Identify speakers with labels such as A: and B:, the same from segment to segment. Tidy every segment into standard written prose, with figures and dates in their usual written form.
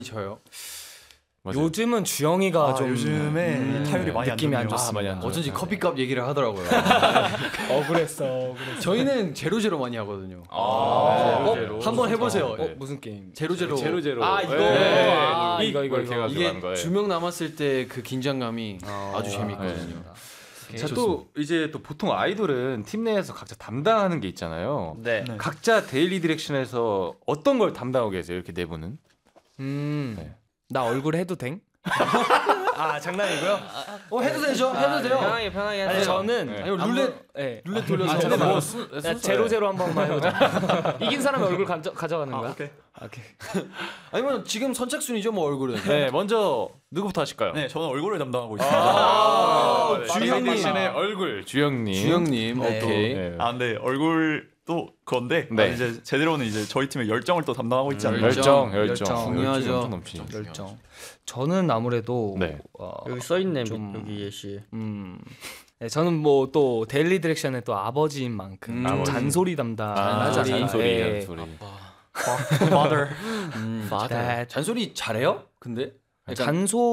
A: 저요.
B: 맞아요.
C: 요즘은 주영이가 좀
D: 요즘에 타율이 많이
C: 느낌이 안
D: 좋네요.
C: 좋습니다.
B: 많이 안 좋아요.
A: 어쩐지 커피값 얘기를 하더라고요.
C: 억울했어.
A: 저희는 제로제로 많이 하거든요.
B: 제로제로.
A: 한번 해보세요.
B: 네.
C: 무슨 게임?
A: 제로제로.
B: 제로제로.
A: 아 이거.
B: 네.
C: 아, 이거.
B: 이렇게 해가지고
A: 이게
B: 하는 거예요.
A: 2명 남았을 때 그 긴장감이 아주 재밌거든요.
B: 자, 또 이제 또 보통 아이돌은 팀 내에서 각자 담당하는 게 있잖아요.
C: 네.
D: 네.
B: 각자 데일리 디렉션에서 어떤 걸 담당하고 계세요? 이렇게 네 분은?
C: 네. 나 얼굴 해도 돼? 아 장난이고요?
A: 해도 되죠? 해도 돼요.
C: 편하게 하세요. 저는
B: 네.
A: 아니 룰렛 룰렛 돌려서.
C: 제로제로 한 번만 해보자. 이긴 사람이 얼굴 가져가는 거야?
D: 오케이.
C: 오케이.
A: 아니면 지금 선착순이죠, 뭐 얼굴은.
B: 네, 먼저 누구부터 하실까요?
D: 네, 저는 얼굴을 담당하고 있습니다.
A: 주영님.
B: 주영님의 얼굴. 주영님.
A: 주영님.
C: 네.
A: 오케이.
B: 네.
D: 근데 얼굴도 그건데
B: 네.
D: 이제 제대로는 이제 저희 팀의 열정을 또 담당하고 있지 않나요?
B: 열정.
A: 중요하죠.
B: 열정 넘치죠.
C: 열정. 저는 아무래도
B: 네.
E: 여기 써 있네.
C: 좀-
E: 여기 예시.
C: 네, 저는 뭐 또 데일리 디렉션의 또 아버지인 만큼 좀
B: 아버지.
C: 잔소리 담당하잖아요.
B: 잔소리.
C: 네.
B: 잔소리.
D: Father.
C: 네.
A: 잔소리 잘해요? 근데 약간-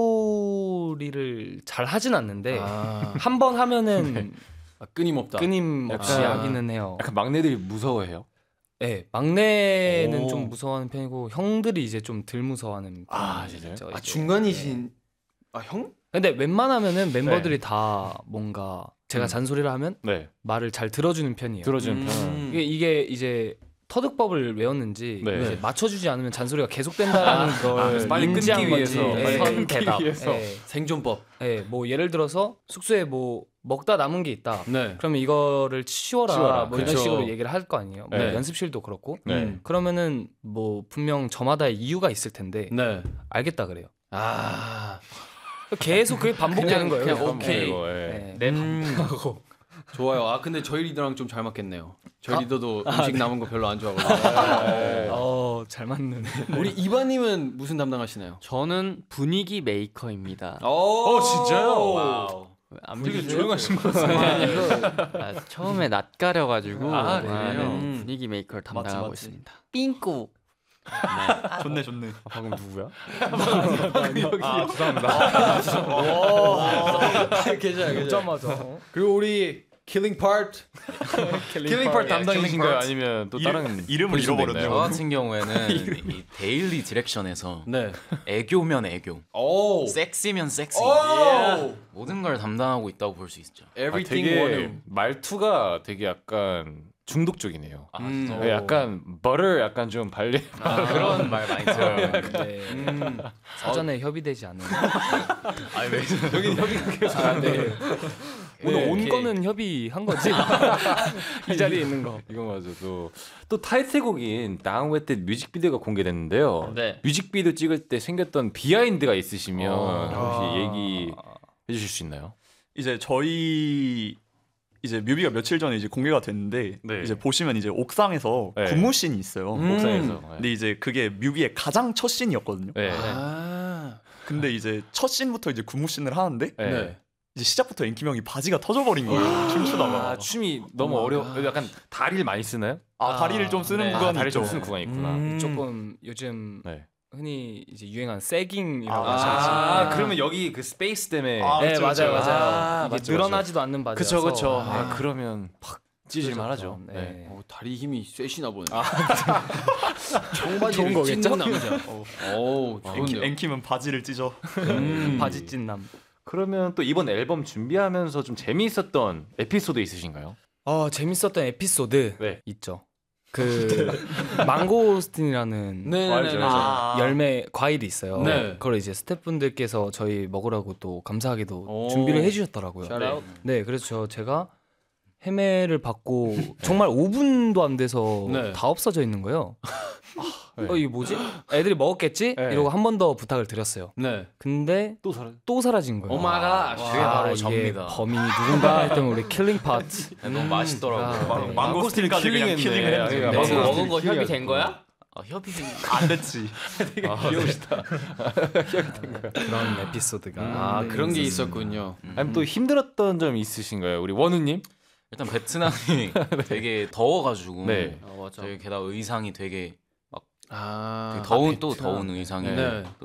C: 잔소리를 잘 하진 않는데 한 번 하면은
A: 끊임없다.
C: 끊임없이
B: 약간-
C: 하기는 해요.
B: 약간 막내들이 무서워해요.
C: 네, 막내는
A: 오.
C: 좀 무서워하는 편이고 형들이 이제 좀 덜 무서워하는
B: 아,
C: 편이죠.
B: 진짜요?
A: 아
C: 이제.
A: 중간이신. 아 형?
C: 근데 웬만하면은 멤버들이 다 뭔가 제가
B: 음.
C: 잔소리를 하면
B: 네.
C: 말을 잘 들어주는 편이에요.
B: 들어주는 편.
C: 이게 이제 터득법을 외웠는지
B: 네.
C: 이제 맞춰주지 않으면 잔소리가 계속된다는 걸
B: 그래서 빨리
C: 인지한
B: 끊기
C: 건지.
B: 위해서. 빨리
C: 선
B: 끊기
C: 대답.
B: 위해서.
A: 생존법.
C: 뭐 예를 들어서 숙소에 뭐 먹다 남은 게 있다.
A: 네.
C: 그러면 이거를 치워라,
B: 치워라.
C: 뭐 이런
A: 그쵸.
C: 식으로 얘기를 할 거 아니에요. 뭐
B: 네.
C: 연습실도 그렇고.
B: 네.
C: 그러면은 뭐 분명 저마다의 이유가 있을 텐데
A: 네.
C: 알겠다 그래요.
A: 아.
C: 계속 그게 반복되는 거예요.
A: 그냥
C: 그래서.
A: 오케이.
C: 네.
A: 좋아요. 아 근데 저희 리더랑 좀 잘 맞겠네요. 저희 리더도
C: 네.
A: 음식 남은 거 별로 안 좋아하거든요.
C: 잘 맞는.
A: 우리 이반님은 무슨 담당하시나요?
E: 저는 분위기 메이커입니다.
B: 진짜요?
A: 와우.
E: 안
B: 되게
E: 믿으세요?
B: 조용하신 것 같아요.
E: 처음에 낯가려가지고
B: 아, 그래요?
E: 분위기 메이커를 담당하고
D: 맞지.
E: 있습니다. 삥꾸.
D: 좋네.
B: 방금 누구야?
A: 괜찮아요.
C: 웃자마자.
A: 그리고 우리 킬링 파트.
B: 킬링 파트 담당이신가요? 아니면 또 다른
D: 이름을
B: 포지션도
D: 잃어버렸네요.
F: 저
B: 있나요?
F: 같은 경우에는 이 데일리 디렉션에서
A: 네.
F: 애교면 애교,
A: 오.
F: 섹시면 섹시,
A: 오.
F: 모든 걸 담당하고 있다고 볼 수 있죠.
A: Everything
B: 되게
A: 원음.
B: 말투가 되게 약간 중독적이네요.
A: 음.
B: 네, 약간 버터 약간 좀 발리.
F: 그런 말 많이 들어요.
C: 네. 사전에 협의되지 않은.
A: 여기 계속 안 돼.
C: 오늘 온
A: 오케이.
C: 거는 협의한 거지. 이 자리에 있는 거.
B: 이거 맞아. 또 타이틀곡인 Down With It 뮤직비디오가 공개됐는데요.
E: 네.
B: 뮤직비디오 찍을 때 생겼던 비하인드가 있으시면 혹시 얘기해 주실 수 있나요?
D: 이제 저희 이제 뮤비가 며칠 전에 이제 공개가 됐는데
B: 네.
D: 이제 보시면 이제 옥상에서
B: 네.
D: 군무 씬이 있어요.
B: 옥상에서.
D: 근데 이제 그게 뮤비의 가장 첫 씬이었거든요.
B: 네.
A: 아.
D: 근데 이제 첫 씬부터 이제 군무 씬을 하는데
B: 네.
A: 네.
D: 이제 시작부터 앵킴 형이 바지가 터져버린 거예요. 춤추다가.
B: 춤이 너무 어려워. 약간 다리를 많이 쓰나요?
D: 다리를 좀 쓰는
E: 네.
D: 구간이
B: 다리
D: 있죠.
B: 좀 쓰는 구간이 있구나.
C: 조금 요즘
B: 네.
C: 흔히 이제 유행한 세깅이라고
B: 아,
C: 하시죠.
B: 그러면 여기 그 스페이스 때문에
C: 네,
D: 그쵸,
C: 맞아요,
D: 그쵸.
C: 맞아요. 이게
B: 맞죠,
C: 늘어나지도 않는 바지라서.
B: 그쵸.
C: 네.
B: 아, 그러면 팍 찢을만 하죠.
C: 네.
B: 네.
A: 다리 힘이 세시나 보네. 청바지를
C: 좋은 거겠죠?
A: 찢는 남자. 오, 좋은데요.
D: 앵킴은 바지를 찢어.
C: 바지 찐남.
B: 그러면 또 이번 앨범 준비하면서 좀 재미있었던 에피소드 있으신가요?
C: 재밌었던 에피소드
B: 네.
C: 있죠. 그 망고스틴이라는
A: 네네네.
C: 열매 과일이 있어요.
A: 네.
C: 그걸 이제 스태프분들께서 저희 먹으라고 또 감사하게도
A: 오.
C: 준비를 해주셨더라고요.
A: 샤라웃.
C: 네, 그래서 제가 헤매를 받고 정말 5분도 안 돼서
A: 네.
C: 다 없어져 있는 거예요.
B: 네.
C: 이게 뭐지? 애들이 먹었겠지?
B: 네.
C: 이러고 한 번 더 부탁을 드렸어요.
A: 네.
C: 근데
B: 또 사라.
C: 또 사라진 거예요.
A: 오마가
F: 그게 바로
C: 이게
F: 접니다.
C: 범인이 누군가 했던 우리 킬링 파트.
F: 너무 맛있더라고요.
C: 네.
D: 망고스틴까지 그냥 킬링을 했는데.
B: 네.
E: 먹은
B: 망고스틴
E: 거 협의 된
B: 킬링
E: 거야?
F: 협의
D: 안 됐지.
B: 귀여우시다.
C: 그런 에피소드가
A: 아, 그런 게 있었군요.
B: 아니면 또 힘들었던 점 있으신가요? 우리 원우님?
F: 일단 베트남이 되게 더워가지고
B: 네.
A: 맞아.
F: 저희 게다가 의상이 되게
A: 아.
F: 더운 또 더운 의상이
A: 네.
F: 또